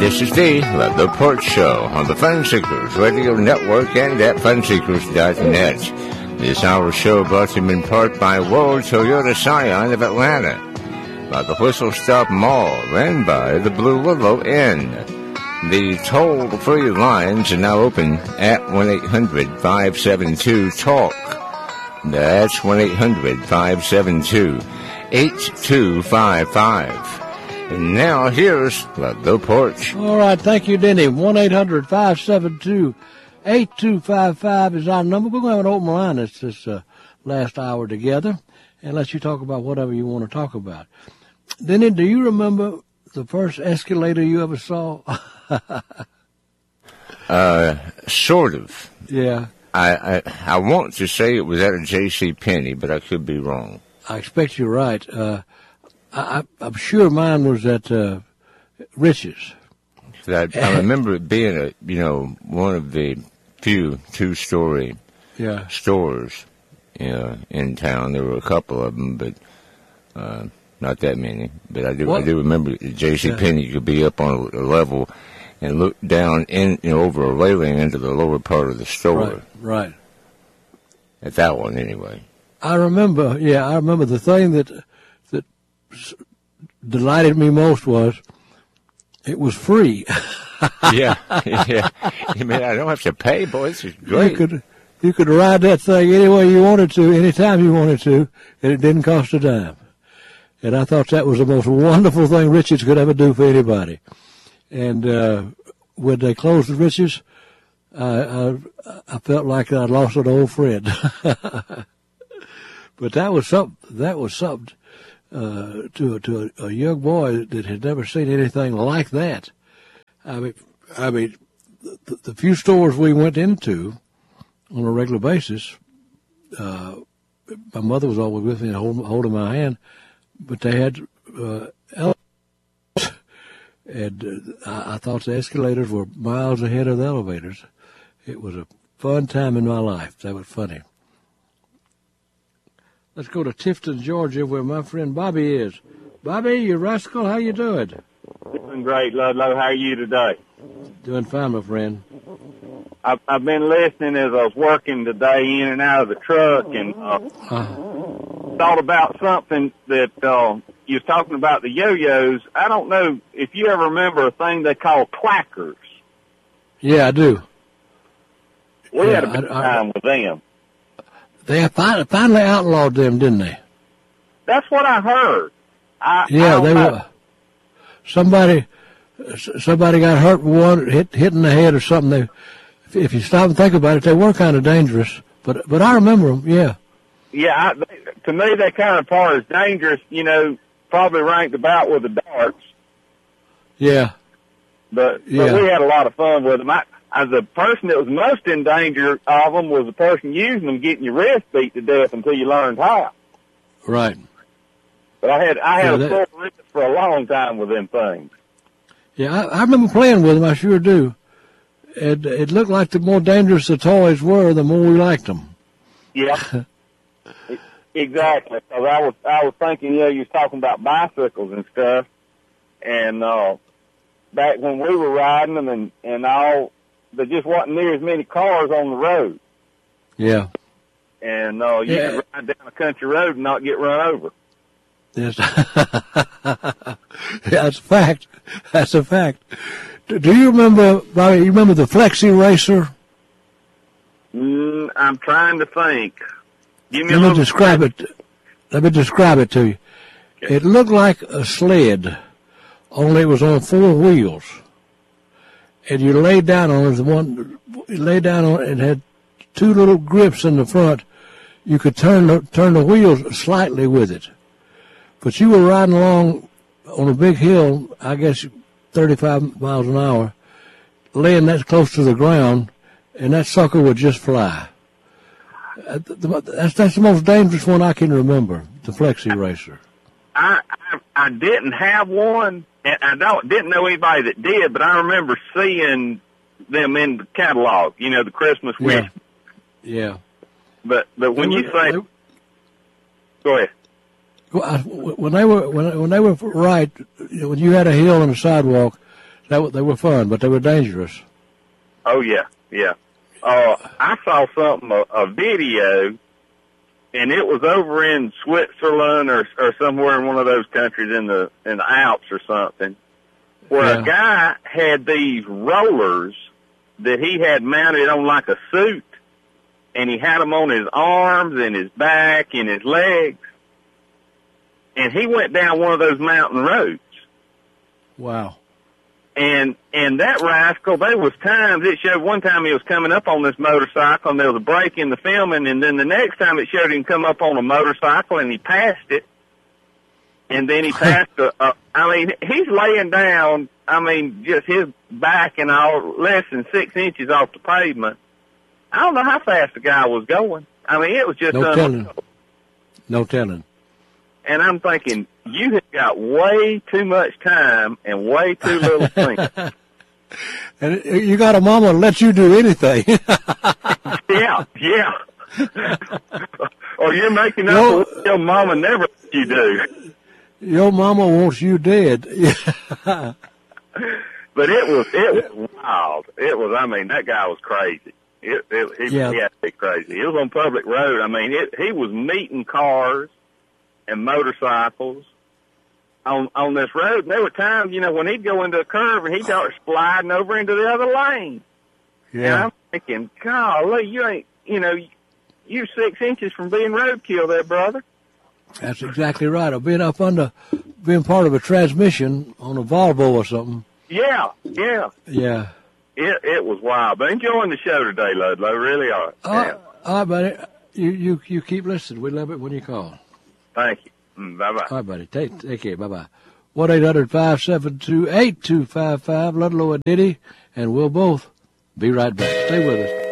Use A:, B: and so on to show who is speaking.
A: This is the Love Porch Show on the Fun Seekers Radio Network and at funseekers.net. This hour's show brought to you in part by World Toyota Scion of Atlanta, by the Whistle Stop Mall, and by the Blue Willow Inn. The toll-free lines are now open at 1-800-572-TALK. That's 1-800-572-8255. And now, here's the Porch.
B: All right, thank you, Denny. 1-800-572-8255 is our number. We're going to have an open line this last hour together and let you talk about whatever you want to talk about. Denny, do you remember the first escalator you ever saw?
A: Sort of.
B: Yeah.
A: I want to say it was at a J.C. Penney, but I could be wrong.
B: I expect you're right. I'm sure mine was at Rich's.
A: I remember it being one of the few two-story stores in town. There were a couple of them, but not that many. But I do remember J.C. Penney could be up on a level and look down over a railing into the lower part of the store.
B: Right.
A: At that one, anyway.
B: I remember the thing that delighted me most was it was free.
A: yeah. I mean, I don't have to pay, boy. This is great.
B: You could ride that thing any way you wanted to, anytime you wanted to, and it didn't cost a dime. And I thought that was the most wonderful thing Richards could ever do for anybody. And when they closed the Richards, I felt like I'd lost an old friend. But that was something. To a young boy that had never seen anything like that. I mean, the few stores we went into on a regular basis, my mother was always with me and holding my hand, but they had elevators, and I thought the escalators were miles ahead of the elevators. It was a fun time in my life. That was funny. Let's go to Tifton, Georgia, where my friend Bobby is. Bobby, you rascal, how you doing?
C: Doing great, Ludlow. How are you today?
B: Doing fine, my friend.
C: I've been listening as I was working today in and out of the truck, and thought about something that you was talking about, the yo-yos. I don't know if you ever remember a thing they call clackers.
B: Yeah, I do.
C: We had a good time with them.
B: They finally outlawed them, didn't they?
C: That's what I heard.
B: They were. Somebody got hurt hit in the head or something. If you stop and think about it, they were kind of dangerous. But I remember them. Yeah. Yeah.
C: To me, they kind of part as dangerous. Probably ranked about with the darts.
B: Yeah.
C: But we had a lot of fun with them. The person that was most in danger of them was the person using them, getting your wrist beat to death until you learned how.
B: Right.
C: But I had a sore wrist for a long time with them things.
B: Yeah, I remember playing with them. I sure do. And it looked like the more dangerous the toys were, the more we liked them.
C: Yeah. Exactly. Because I was thinking, you was talking about bicycles and stuff, and back when we were riding them and all. There just wasn't near as many cars on the road.
B: Yeah.
C: And you could ride down a country road and not get run over.
B: Yes. That's a fact. That's a fact. Do you remember, Bobby, you remember the Flexi Racer?
C: I'm trying to think. Give me
B: Let me describe it to you. Okay. It looked like a sled, only it was on 4 wheels. And you lay down on it. It had 2 little grips in the front. You could turn the wheels slightly with it. But you were riding along on a big hill, I guess 35 miles an hour, laying that close to the ground, and that sucker would just fly. That's the most dangerous one I can remember, the Flexi Racer.
C: I didn't have one. And I didn't know anybody that did, but I remember seeing them in the catalog, the Christmas wish.
B: Yeah.
C: But when you say, go ahead.
B: When they were right, when you had a hill and a sidewalk, They were fun, but they were dangerous.
C: Oh yeah, yeah. I saw a video, and it was over in Switzerland or somewhere in one of those countries in the Alps or something, where a guy had these rollers that he had mounted on like a suit, and he had them on his arms and his back and his legs, and he went down one of those mountain roads.
B: Wow.
C: And that rascal, there was times, it showed one time he was coming up on this motorcycle and there was a break in the filming, and then the next time it showed him come up on a motorcycle and he passed it. And then he passed he's laying down, just his back and all, less than 6 inches off the pavement. I don't know how fast the guy was going. It was just
B: No telling.
C: And I'm thinking, you have got way too much time and way too little thinking.
B: And you got a mama to let you do anything.
C: Yeah. Or you're making up for what your mama never let you do.
B: Your mama wants you dead.
C: But it was wild. That guy was crazy. He had to be crazy. It was on public road. He was meeting cars and motorcycles on this road. And there were times, when he'd go into a curve and he'd start sliding over into the other lane. Yeah. And I'm thinking, golly, you ain't, you're 6 inches from being roadkill there, brother.
B: That's exactly right. Or being part of a transmission on a Volvo or something.
C: Yeah.
B: Yeah.
C: It was wild. But enjoying the show today, Ludlow. Really are.
B: All right, buddy. You keep listening. We love it when you call.
C: Thank you. Bye-bye.
B: All right, buddy. Take care. Bye-bye. 1-800-572-8255, Ludlow and Diddy, and we'll both be right back. Stay with us.